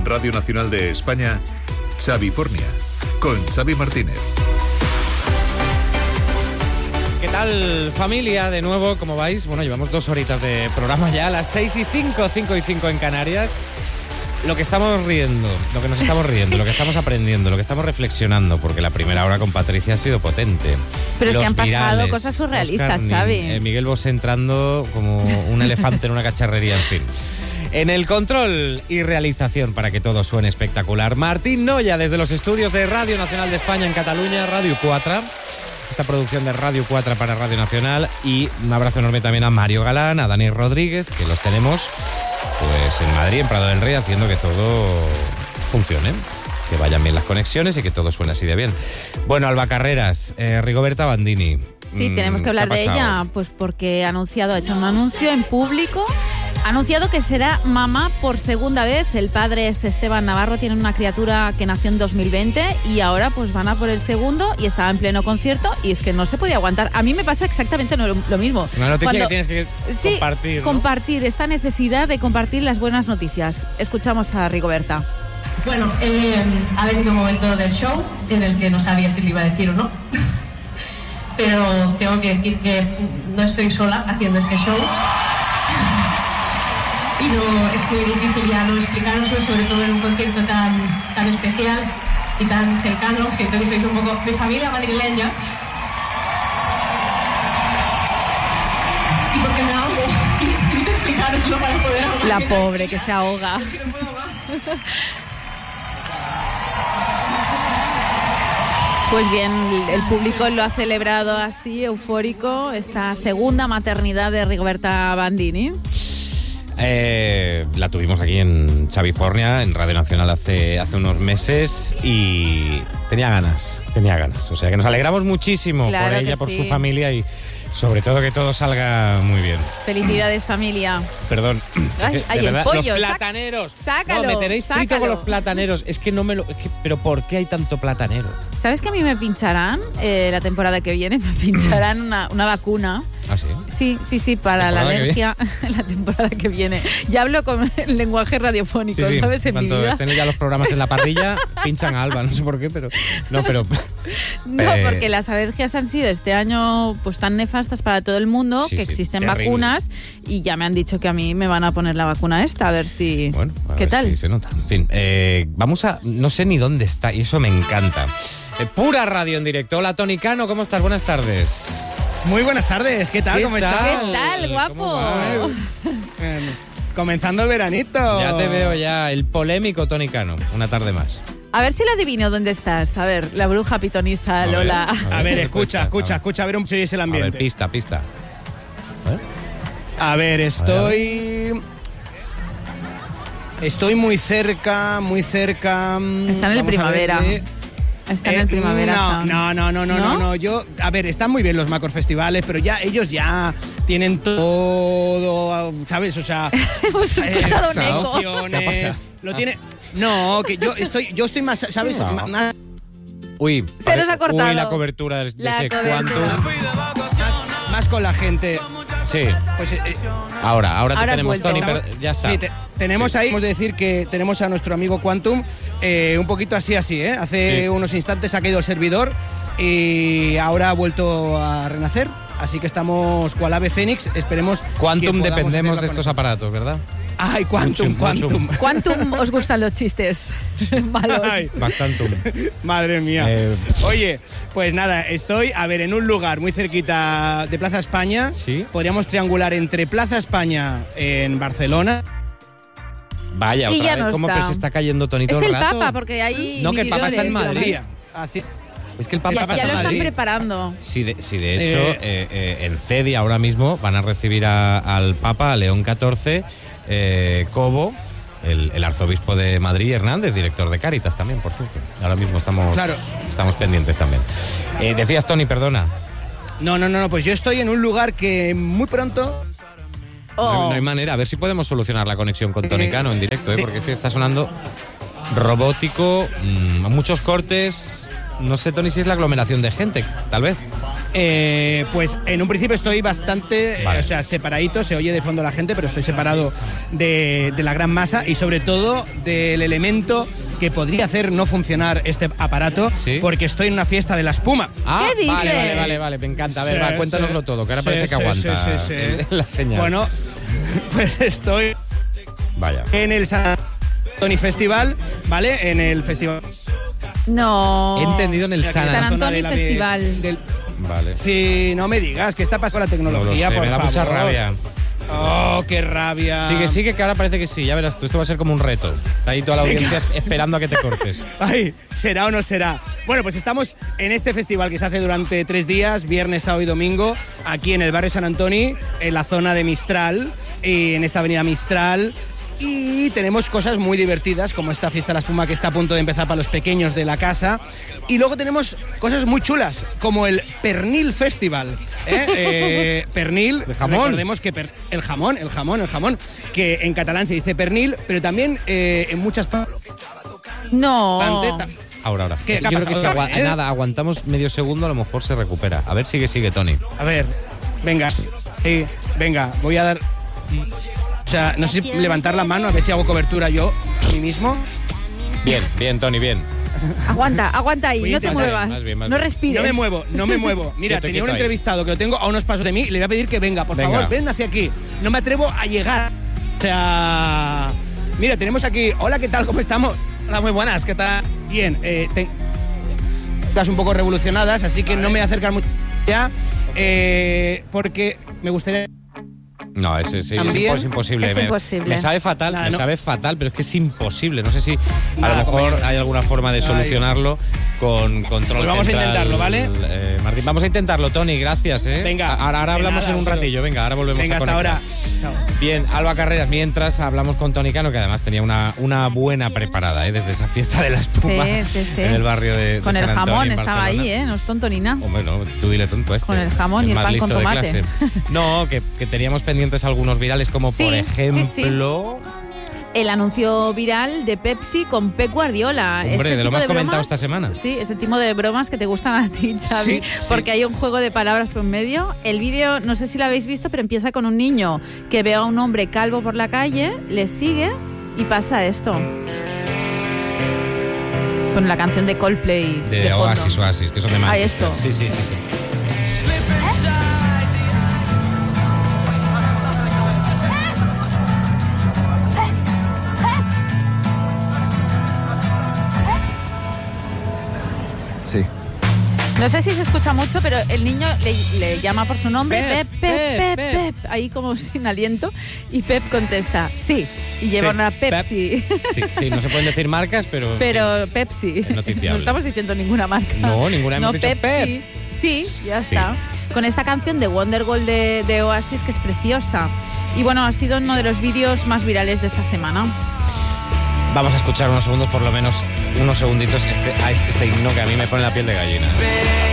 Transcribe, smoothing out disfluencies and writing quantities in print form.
Radio Nacional de España, Xavifornia, con Xavi Martínez. ¿Qué tal, familia? De nuevo, ¿cómo vais? Bueno, llevamos 2 horitas de programa ya, a las 6:05, 5:05 en Canarias. Lo que estamos riendo, lo que nos estamos riendo, lo que estamos aprendiendo, lo que estamos reflexionando, porque la primera hora con Patricia ha sido potente. Pero es que han pasado virales, cosas surrealistas, Oscar, Xavi. Miguel Bosé entrando como un elefante en una cacharrería, en fin. En el control y realización, para que todo suene espectacular, Martín Noya, desde los estudios de Radio Nacional de España en Cataluña, Radio 4. Esta producción de Radio 4 para Radio Nacional. Y un abrazo enorme también a Mario Galán, a Dani Rodríguez, que los tenemos pues en Madrid, en Prado del Rey, haciendo que todo funcione, que vayan bien las conexiones y que todo suene así de bien. Bueno, Alba Carreras, Rigoberta Bandini. Sí, tenemos que hablar de ella, pues porque ha hecho un anuncio en público. Ha anunciado que será mamá por segunda vez. El padre es Esteban Navarro, tiene una criatura que nació en 2020 y ahora pues van a por el segundo y estaba en pleno concierto y es que no se podía aguantar. A mí me pasa exactamente lo mismo. Una noticia que tienes que compartir, ¿no? Compartir, esta necesidad de compartir las buenas noticias. Escuchamos a Rigoberta. Bueno, ha venido un momento del show en el que no sabía si le iba a decir o no. Pero tengo que decir que no estoy sola haciendo este show. Y no es muy difícil ya no explicároslo, sobre todo en un concierto tan especial y tan cercano. Siento que sois un poco mi familia madrileña. Y porque me ahogo y necesito explicároslo para poder ahogar. La pobre que se ahoga. No puedo más. Pues bien, el público lo ha celebrado así, eufórico, esta segunda maternidad de Rigoberta Bandini. La tuvimos aquí en Xavifornia, en Radio Nacional hace unos meses y tenía ganas. O sea que nos alegramos muchísimo, claro, por ella, por sí, su familia y sobre todo que todo salga muy bien. Felicidades, familia. Perdón. Ay, el pollo. Los plataneros. Sácalo. No, me tenéis frito sácalo. con los plataneros. Es que no me lo... pero ¿por qué hay tanto platanero? ¿Sabes que a mí me pincharán la temporada que viene? Me pincharán una vacuna. ¿Ah, sí? Sí, para la alergia la temporada que viene. Ya hablo con el lenguaje radiofónico, sí. ¿sabes? En cuanto mi vida. estén ya los programas en la parrilla, pinchan a Alba, no sé por qué, pero... No, porque las alergias han sido este año pues tan nefastas para todo el mundo, que existen vacunas y ya me han dicho que a mí me van a poner la vacuna esta, a ver si... Bueno, ¿qué tal? Si se nota. En fin, vamos a... No sé ni dónde está y eso me encanta. Pura radio en directo. Hola, Tony Cano, ¿cómo estás? Buenas tardes. Muy buenas tardes, ¿qué tal? ¿Cómo estás? ¿Qué tal, guapo? Comenzando el veranito. Ya te veo ya, el polémico Tony Cano, una tarde más. A ver si la adivino dónde estás. A ver, la bruja pitonisa Lola. A ver, escucha, a ver si oyes el ambiente. A ver, pista. A ver, estoy muy cerca. Está en el primavera. Está en el primavera. No. Yo, a ver, están muy bien los Macor Festivales, pero ya ellos ya tienen todo, ¿sabes? O sea, hemos escuchado un eco. ¿Qué ha pasado? Lo tiene. No, que yo estoy más, ¿sabes? No. Más, Uy, se nos ha cortado. Uy, la cobertura de ese Quantum. Más con la gente. Sí. Pues ahora te tenemos, Tony, pero ya está. Sí, tenemos ahí, hemos de decir que tenemos a nuestro amigo Quantum un poquito así, ¿eh? Hace unos instantes ha caído el servidor y ahora ha vuelto a renacer. Así que estamos cual ave fénix, esperemos. Quantum dependemos de estos aparatos, ¿verdad? Ay, Quantum. Quantum, os gustan los chistes malos. Bastante. Madre mía. Oye, pues nada, estoy, en un lugar muy cerquita de Plaza España. ¿Sí? Podríamos triangular entre Plaza España en Barcelona. Vaya, y otra ya vez, no ¿cómo está. que se está cayendo Tony todo el el rato? Papa, porque hay No, que el Papa está en Madrid. Es que el Papa está ya en lo Madrid. están preparando. Sí, de hecho, en CEDI ahora mismo van a recibir al Papa, a León XIV, Cobo, el arzobispo de Madrid, Hernández, director de Cáritas también, por cierto. Ahora mismo estamos pendientes también. Decías, Tony, perdona. No, pues yo estoy en un lugar que muy pronto... No hay manera, a ver si podemos solucionar la conexión con Tony Cano en directo, porque está sonando robótico, muchos cortes... No sé, Tony, si es la aglomeración de gente, tal vez. Pues en un principio estoy bastante, separadito, se oye de fondo la gente, pero estoy separado de la gran masa y sobre todo del elemento que podría hacer no funcionar este aparato, porque estoy en una fiesta de la espuma. ¿Qué dices? Vale, me encanta. A ver, cuéntanoslo todo, que ahora parece que aguanta la señal. Bueno, pues estoy en el San Antonio Festival, ¿vale? En el festival. No. He entendido en el San Antonio Festival. Vale. Sí, no me digas, ¿qué está pasando con la tecnología? No lo sé, me da mucha rabia. Oh, qué rabia. Sigue, que ahora parece que sí, ya verás tú, esto va a ser como un reto. Está ahí toda la audiencia esperando a que te cortes. Ay, ¿será o no será? Bueno, pues estamos en este festival que se hace durante 3 días, viernes, sábado y domingo, aquí en el barrio San Antonio, en la zona de Mistral, y en esta avenida Mistral. Y tenemos cosas muy divertidas, como esta fiesta de la espuma que está a punto de empezar para los pequeños de la casa. Y luego tenemos cosas muy chulas, como el Pernil Festival. Pernil, ¿de jamón? Recordemos que el jamón, que en catalán se dice pernil, pero también en muchas partes. No. Ahora. ¿Qué Yo creo que si nada, aguantamos medio segundo, a lo mejor se recupera. A ver, sigue, Tony. A ver, venga, voy a dar... O sea, no sé si levantar la mano a ver si hago cobertura yo a mí mismo. Bien, Tony, bien. Aguanta ahí, no te muevas. Más bien. No respires. No me muevo. Mira, tenía un entrevistado que lo tengo a unos pasos de mí y le voy a pedir que venga, por favor, ven hacia aquí. No me atrevo a llegar. O sea, mira, tenemos aquí... Hola, ¿qué tal? ¿Cómo estamos? Hola, muy buenas, ¿qué tal? Bien, estás un poco revolucionadas, así que no me voy a acercar mucho ya, porque me gustaría... No, es imposible. Es imposible. Me sabe fatal, pero es que es imposible. No sé si a lo mejor hay alguna forma de solucionarlo con control pues vamos central. A intentarlo, ¿vale? Martín, vamos a intentarlo, Tony, gracias. Venga. Ahora hablamos en un ratillo. Venga, ahora volvemos a conectar. Hasta ahora. Chao. Bien, Alba Carreras, mientras hablamos con Tony Cano, que además tenía una buena preparada, desde esa fiesta de la espuma en el barrio de con San el Antonio, jamón en estaba Barcelona. ahí, no es tonto ni nada. Hombre, no, tú dile tonto a este. Con el jamón y el pan con tomate. No, que teníamos pendientes algunos virales, como por ejemplo... El anuncio viral de Pepsi con Pep Guardiola. Hombre, de lo más comentado esta semana. Sí, ese tipo de bromas que te gustan a ti, Xavi, porque hay un juego de palabras por medio. El vídeo, no sé si lo habéis visto, pero empieza con un niño que ve a un hombre calvo por la calle, le sigue y pasa esto. Con la canción de Coldplay de Oasis, que son de Manchester. Ahí esto. Sí. Sí. No sé si se escucha mucho, pero el niño le llama por su nombre, Pep, ahí como sin aliento, y Pep contesta, sí, y lleva una Pepsi. Sí, no se pueden decir marcas, pero Pepsi. Es noticiable. No estamos diciendo ninguna marca. No, ninguna hemos dicho Pepsi. Sí, ya está. Con esta canción de Wonderwall de Oasis, que es preciosa. Y bueno, ha sido uno de los vídeos más virales de esta semana. Vamos a escuchar unos segundos, por lo menos unos segunditos, este himno que a mí me pone la piel de gallina.